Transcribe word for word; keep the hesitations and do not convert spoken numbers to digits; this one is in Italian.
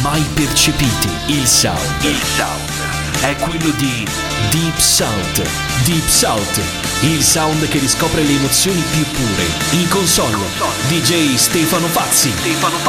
mai percepiti. Il sound. Il sound è quello di Deep South. Deep South, il sound che riscopre le emozioni più pure. In console, D J Stefano Pazzi. Stefano Pazzi.